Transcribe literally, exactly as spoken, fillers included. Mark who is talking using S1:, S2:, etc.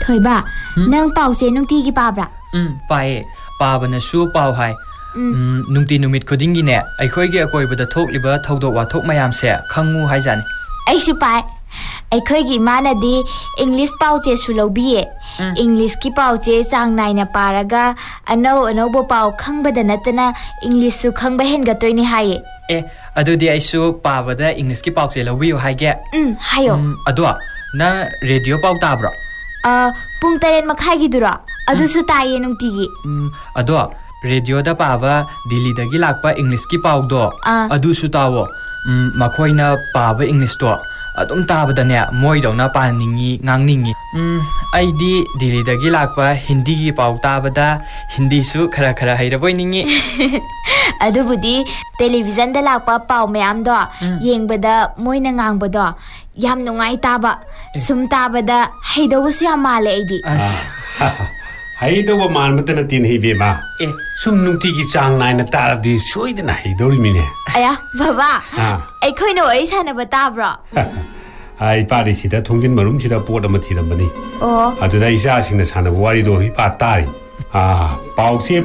S1: ꯊꯣꯏꯕ ꯅꯪ ꯄꯥꯎꯁꯦ ꯅꯨꯡꯇꯤꯒꯤ ꯄꯥꯕ꯭ꯔꯥ
S2: ꯎꯝ ꯄꯥꯏꯌꯦ ꯄꯥꯕꯅꯁꯨ ꯄꯥꯎ ꯍꯥꯏ ꯎꯝ ꯅꯨꯡꯇꯤ ꯅꯨꯃꯤꯠ ꯈꯨꯗꯤꯡꯒꯤꯅꯦ ꯑꯩꯈꯣꯏꯒꯤ ꯑꯀꯣꯏꯕꯗ ꯊꯣꯛꯂꯤꯕ ꯊꯧꯗꯣꯛ ꯋꯥꯊꯣꯛ ꯃꯌꯥꯝꯁꯦ ꯈꯪꯉꯨ ꯍꯥꯏꯖꯥꯅꯤ
S1: ꯑꯩꯁꯨ ꯄꯥꯏ ꯑꯩꯈꯣꯏꯒꯤ ꯏꯃꯥꯅꯗꯤ ꯏꯪꯂꯤꯁ ꯄꯥꯎꯆꯦꯁꯨ ꯂꯧꯕꯤꯌꯦ ꯏꯪꯂꯤꯁꯀꯤ ꯄꯥꯎꯆꯦ ꯆꯥꯡ ꯅꯥꯏꯅ ꯄꯥꯔꯒ ꯑꯅꯧ ꯑꯅꯧꯕ ꯄꯥꯎ ꯈꯪꯕꯗ ꯅꯠꯇꯅ ꯏꯪꯂꯤꯁꯁꯨ ꯈꯪꯕ ꯍꯦꯟꯒꯠꯇꯣꯏꯅꯤ ꯍꯥꯏꯌꯦ
S2: ꯑꯦ ꯑꯗꯨꯗꯤ ꯑꯩꯁꯨ ꯄꯥꯕꯗ ꯏꯪꯂꯤꯁꯀꯤ ꯄꯥꯎꯆꯦ ꯂꯧꯕꯤꯌꯨ ꯍꯥꯏꯒꯦ
S1: ꯎꯝ ꯍꯥꯏꯌꯣ
S2: ꯑꯗꯣ ꯅꯪ ꯔꯦꯗꯤꯑꯣ ꯄꯥꯎ ꯇꯥꯕ꯭ꯔꯣ
S1: ꯄꯨꯡ ꯇꯔꯦꯠ ꯃꯈꯥꯏꯒꯤꯗꯨꯔꯣ ꯑꯗꯨꯁꯨ ꯇꯥꯏꯌꯦ ꯅꯨꯡꯇꯤꯒꯤ
S2: ꯎꯝ ꯑꯗꯣ ꯔꯦꯗꯤꯑꯣꯗ ꯄꯥꯕ ꯗꯤꯜꯂꯤꯗꯒꯤ ꯂꯥꯛꯄ ꯏꯪꯂꯤꯁꯀꯤ ꯄꯥꯎꯗꯣ ꯑꯗꯨꯁꯨ ꯇꯥꯋꯣ ꯃꯈꯣꯏꯅ ꯄꯥꯕ ꯏꯪꯂꯤꯁꯇꯣ ꯑꯗꯨꯝ ꯇꯥꯕꯗꯅꯦ ꯃꯣꯏꯗꯧꯅ ꯄꯥꯅꯤꯡꯉꯤ ꯉꯥꯡꯅꯤꯡꯉꯤ ꯎꯝ ꯑꯩꯗꯤ ꯗꯤꯜꯂꯤꯗꯒꯤ ꯂꯥꯛꯄ ꯍꯤꯟꯗꯤꯒꯤ ꯄꯥꯎ ꯇꯥꯕꯗ ꯍꯤꯟꯗꯤꯁꯨ ꯈꯔ ꯈꯔ ꯍꯩꯔꯕꯣꯏ ꯅꯤꯡꯉꯤ
S1: ꯑꯗꯨꯕꯨꯗꯤ ꯇꯦꯂꯤꯚꯤꯖꯟꯗ ꯂꯥꯛꯄ ꯄꯥꯎ ꯃꯌꯥꯝꯗꯣ ꯌꯦꯡꯕꯗ ꯃꯣꯏꯅ ꯉꯥꯡꯕꯗꯣ ꯌꯥꯝ ꯅꯨꯡꯉꯥꯏ ꯇꯥꯕ ꯁꯨꯝ ꯇꯥꯕꯗ ꯍꯩꯗꯧꯕꯁꯨ ꯌꯥꯝ ꯃꯥꯜꯂꯦ ꯑꯩꯗꯤ
S3: ꯍꯩꯗꯧꯕ ꯃꯥꯟꯕꯇ ꯅꯠꯇꯦꯅꯦ ꯏꯕꯦꯝꯃ
S2: ꯑꯦ
S3: ꯁꯨꯝ ꯅꯨꯡꯇꯤꯒꯤ ꯆꯥꯡ ꯅꯥꯏꯅ ꯇꯥꯔꯗꯤ ꯁꯣꯏꯗꯅ ꯍꯩꯗꯧꯔꯤꯃꯤꯅꯦ
S1: ꯑꯌꯥ ꯕꯕꯥ ꯑꯩꯈꯣꯏꯅ ꯋꯥꯔꯤ ꯁꯥꯟꯅꯕ ꯇꯥꯕ꯭ꯔꯣ
S3: ꯏꯄꯥꯗꯤ ꯁꯤꯗ ꯊꯣꯡꯖꯤꯟ ꯃꯔꯨꯝꯁꯤꯗ ꯄꯣꯠ ꯑꯃ ꯊꯤꯔꯝꯕꯅꯤ
S1: ꯑꯣ
S3: ꯑꯗꯨꯗ ꯏꯆꯥꯁꯤꯡꯅ ꯁꯥꯟꯅꯕ ꯋꯥꯔꯤꯗꯣ ꯏꯄꯥ ꯇꯥꯔꯤ ꯄꯥꯎꯆꯦ